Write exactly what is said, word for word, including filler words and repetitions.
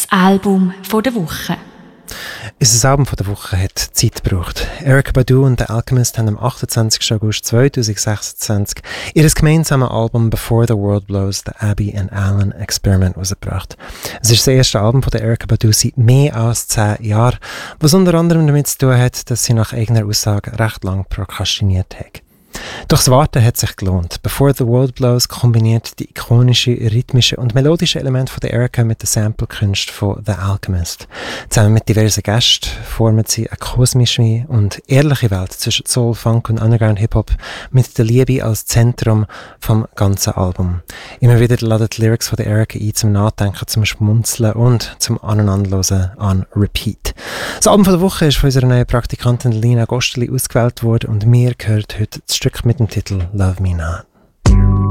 Das Album von der Woche. Unser Album von der Woche hat Zeit gebraucht. Erykah Badu und The Alchemist haben am achtundzwanzigsten August zweitausendsechsundzwanzig ihr gemeinsames Album Before the World Blows, The Abby and Alan Experiment, rausgebracht. Es ist das erste Album von der Erykah Badu seit mehr als zehn Jahren, was unter anderem damit zu tun hat, dass sie nach eigener Aussage recht lang prokrastiniert hat. Doch das Warten hat sich gelohnt. Before the World Blows kombiniert die ikonischen, rhythmischen und melodischen Elemente von der Erykah mit der Sample-Kunst von The Alchemist. Zusammen mit diversen Gästen formen sie eine kosmische und ehrliche Welt zwischen Soul, Funk und Underground-Hip-Hop mit der Liebe als Zentrum vom ganzen Album. Immer wieder laden die Lyrics von der Erykah ein zum Nachdenken, zum Schmunzeln und zum Aneinanderhören an Repeat. Das Album von der Woche ist von unserer neuen Praktikantin Lina Gosteli ausgewählt worden und mir gehört heute das Stück mit dem Titel Love Me Not.